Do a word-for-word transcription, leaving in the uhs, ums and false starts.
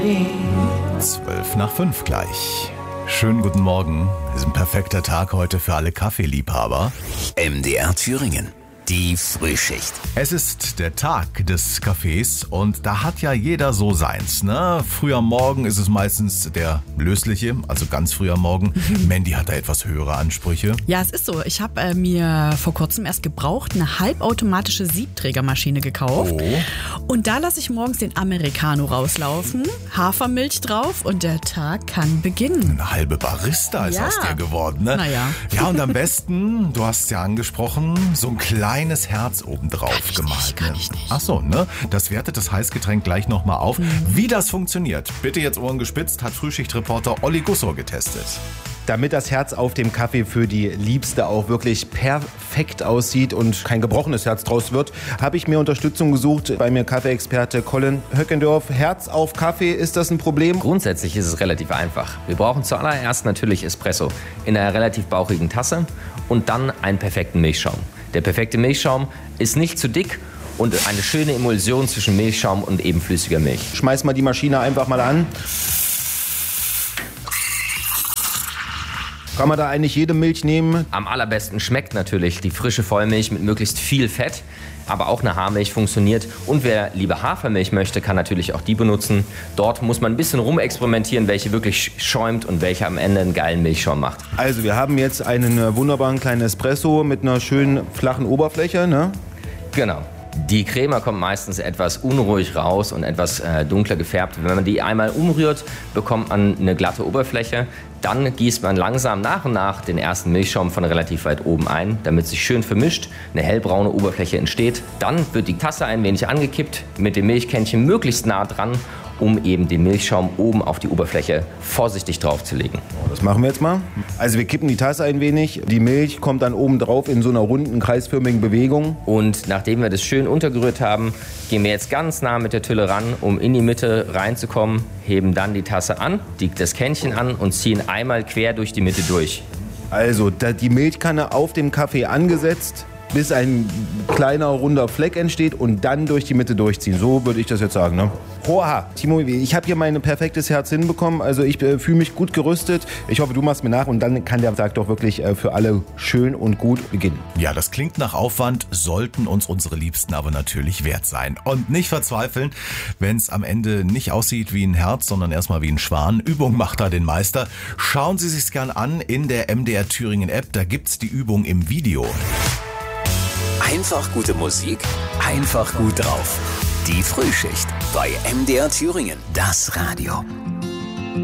Zwölf nach fünf gleich. Schönen guten Morgen. Es ist ein perfekter Tag heute für alle Kaffeeliebhaber. M D R Thüringen. Die Frühschicht. Es ist der Tag des Kaffees und da hat ja jeder so seins, ne? Früh am Morgen ist es meistens der lösliche, also ganz früh am Morgen. Mhm. Mandy hat da etwas höhere Ansprüche. Ja, es ist so. Ich habe äh, mir vor kurzem erst gebraucht eine halbautomatische Siebträgermaschine gekauft. Oh. Und da lasse ich morgens den Americano rauslaufen, Hafermilch drauf und der Tag kann beginnen. Eine halbe Barista ist Ja. aus dir geworden, ne? Naja. Ja, und am besten, du hast es ja angesprochen, so ein kleines Herz obendrauf Kann ich gemalt. nicht, kann ne? ich nicht. Ach so, ne? Das wertet das Heißgetränk gleich nochmal auf. Mhm. Wie das funktioniert, bitte jetzt Ohren gespitzt, hat Frühschichtreporter Olli Gussor getestet. Damit das Herz auf dem Kaffee für die Liebste auch wirklich perfekt aussieht und kein gebrochenes Herz draus wird, habe ich mir Unterstützung gesucht bei mir Kaffeeexperte Colin Höckendorf. Herz auf Kaffee, ist das ein Problem? Grundsätzlich ist es relativ einfach. Wir brauchen zuallererst natürlich Espresso in einer relativ bauchigen Tasse und dann einen perfekten Milchschaum. Der perfekte Milchschaum ist nicht zu dick und eine schöne Emulsion zwischen Milchschaum und eben flüssiger Milch. Schmeiß mal die Maschine einfach mal an. Kann man da eigentlich jede Milch nehmen? Am allerbesten schmeckt natürlich die frische Vollmilch mit möglichst viel Fett, aber auch eine Haarmilch funktioniert. Und wer lieber Hafermilch möchte, kann natürlich auch die benutzen. Dort muss man ein bisschen rumexperimentieren, welche wirklich schäumt und welche am Ende einen geilen Milchschaum macht. Also wir haben jetzt einen wunderbaren kleinen Espresso mit einer schönen flachen Oberfläche, ne? Genau. Die Crema kommt meistens etwas unruhig raus und etwas äh, dunkler gefärbt. Wenn man die einmal umrührt, bekommt man eine glatte Oberfläche. Dann gießt man langsam nach und nach den ersten Milchschaum von relativ weit oben ein, damit sich schön vermischt, eine hellbraune Oberfläche entsteht. Dann wird die Tasse ein wenig angekippt, mit dem Milchkännchen möglichst nah dran, um eben den Milchschaum oben auf die Oberfläche vorsichtig draufzulegen. Das machen wir jetzt mal. Also wir kippen die Tasse ein wenig, die Milch kommt dann oben drauf in so einer runden, kreisförmigen Bewegung. Und nachdem wir das schön untergerührt haben, gehen wir jetzt ganz nah mit der Tülle ran, um in die Mitte reinzukommen, heben dann die Tasse an, die, das Kännchen an und ziehen einmal quer durch die Mitte durch. Also da die Milchkanne auf dem Kaffee angesetzt, bis ein kleiner runder Fleck entsteht und dann durch die Mitte durchziehen. So würde ich das jetzt sagen, ne? Hoha, Timo, ich habe hier mein perfektes Herz hinbekommen. Also ich äh, fühle mich gut gerüstet. Ich hoffe, du machst mir nach und dann kann der Tag doch wirklich äh, für alle schön und gut beginnen. Ja, das klingt nach Aufwand, sollten uns unsere Liebsten aber natürlich wert sein. Und nicht verzweifeln, wenn es am Ende nicht aussieht wie ein Herz, sondern erstmal wie ein Schwan. Übung macht da den Meister. Schauen Sie sich's gern an in der M D R Thüringen App. Da gibt's die Übung im Video. Einfach gute Musik, einfach gut drauf. Die Frühschicht bei M D R Thüringen. Das Radio.